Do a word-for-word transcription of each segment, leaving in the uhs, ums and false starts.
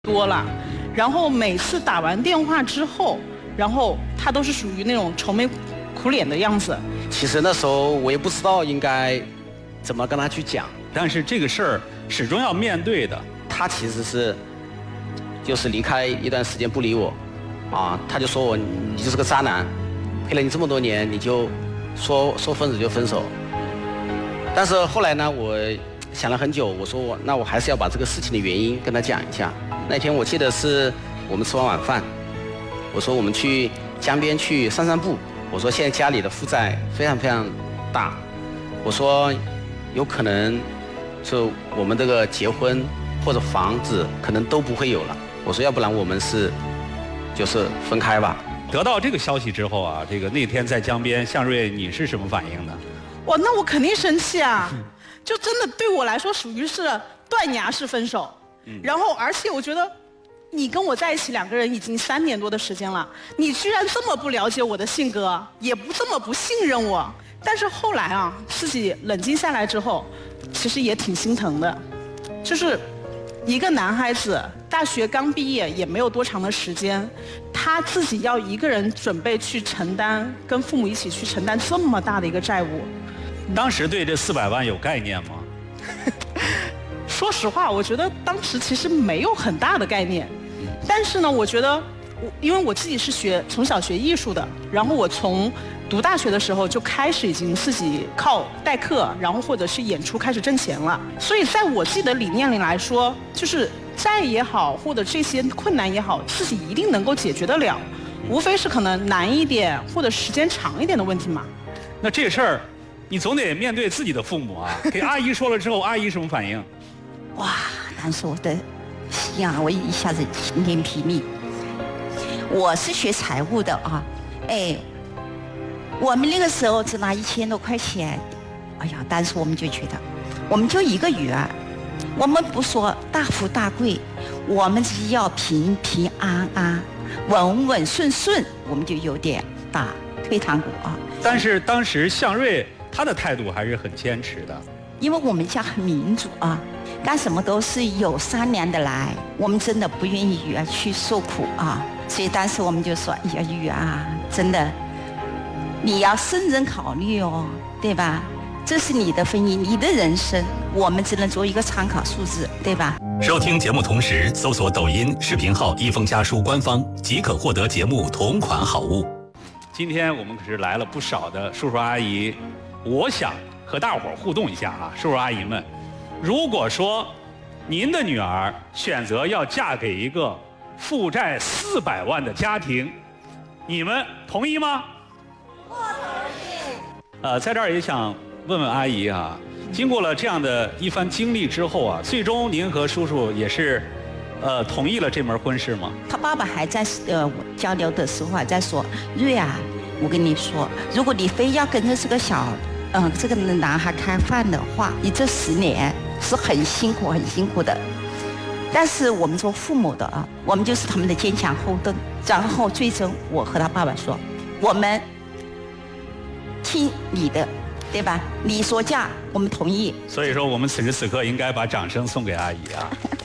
多了，然后每次打完电话之后，然后他都是属于那种愁眉苦脸的样子。 其实那时候我也不知道应该怎么跟他去讲， 但是这个事儿始终要面对的。 他其实是就是离开一段时间不理我，啊，他就说我你就是个渣男，陪了你这么多年，你就说说分手就分手。但是后来呢，我想了很久，我说我那我还是要把这个事情的原因跟他讲一下。那天我记得是我们吃完晚饭，我说我们去江边去散散步。我说现在家里的负债非常非常大，我说有可能就我们这个结婚或者房子可能都不会有了。我说要不然我们是就是分开吧。 得到这个消息之后啊，这个那天在江边，向瑞你是什么反应呢？ 哇，那我肯定生气啊！就真的对我来说属于是断崖式分手。嗯、然后而且我觉得你跟我在一起两个人已经三年多的时间了，你居然这么不了解我的性格，也不这么不信任我。但是后来啊，自己冷静下来之后，其实也挺心疼的。就是一个男孩子大学刚毕业也没有多长的时间，他自己要一个人准备去承担，跟父母一起去承担这么大的一个债务。 当时对这四百万有概念吗？ 说实话，我觉得当时其实没有很大的概念。但是呢，我觉得我因为我自己是学从小学艺术的，然后我从读大学的时候就开始已经自己靠代课，然后或者是演出开始挣钱了。所以在我自己的理念里来说，就是债也好，或者这些困难也好，自己一定能够解决得了，无非是可能难一点或者时间长一点的问题嘛。 那这事儿，你总得面对自己的父母啊。给阿姨说了之后，阿姨什么反应？ 哇，当时我的心啊，我一下子晴天霹雳。我是学财务的啊，哎，我们那个时候只拿一千多块钱，哎呀，当时我们就觉得，我们就一个女儿，我们不说大富大贵，我们只要平平安安、稳稳顺顺，我们就有点打退堂鼓啊。 但是当时向瑞他的态度还是很坚持的， 因为我们家很民主啊。干什么都是有商量的来，我们真的不愿意女儿去受苦啊，所以当时我们就说，哎呀，女儿啊，真的，你要慎重考虑哦，对吧？这是你的婚姻，你的人生，我们只能做一个参考数字，对吧？ 收听节目同时搜索抖音视频号一封家书官方，即可获得节目同款好物。 今天我们可是来了不少的叔叔阿姨，我想和大伙儿互动一下啊，叔叔阿姨们。如果说您的女儿选择要嫁给一个负债四百万的家庭，你们同意吗？不同意。呃，在这儿也想问问阿姨啊，经过了这样的一番经历之后啊，最终您和叔叔也是，呃，同意了这门婚事吗？ 他爸爸还在呃交流的时候还在说，瑞啊，我跟你说，如果你非要跟着这个小，嗯、呃，这个男孩开饭的话，你这十年是很辛苦很辛苦的，但是我们做父母的啊，我们就是他们的坚强后盾。然后最终我和他爸爸说，我们听你的，对吧？你说嫁，我们同意。 所以说，我们此时此刻应该把掌声送给阿姨啊。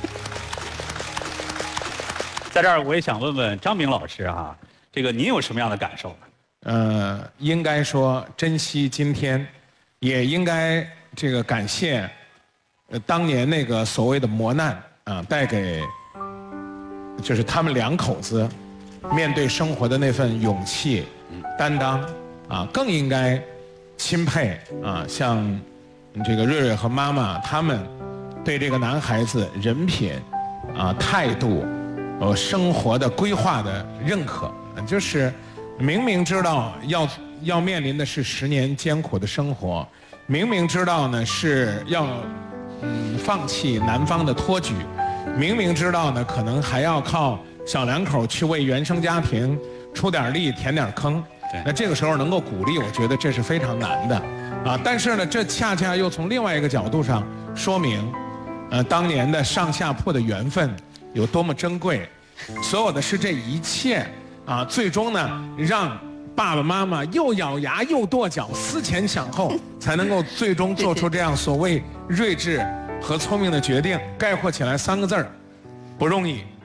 在这儿，我也想问问张明老师啊，这个您有什么样的感受呢？ 呃，应该说珍惜今天，也应该这个感谢。呃，当年那个所谓的磨难啊，带给就是他们两口子面对生活的那份勇气、担当啊，更应该钦佩啊，像这个瑞瑞和妈妈他们对这个男孩子人品啊、态度、呃生活的规划的认可，就是明明知道要要面临的是十年艰苦的生活，明明知道呢是要。嗯，放弃男方的托举，明明知道呢，可能还要靠小两口去为原生家庭出点力、填点坑。那这个时候能够鼓励，我觉得这是非常难的啊。但是呢，这恰恰又从另外一个角度上说明，呃，当年的上下铺的缘分有多么珍贵。所有的是这一切啊，最终呢，让爸爸妈妈又咬牙又跺脚，思前想后，才能够最终做出这样所谓睿智和聪明的决定。概括起来三个字儿，不容易。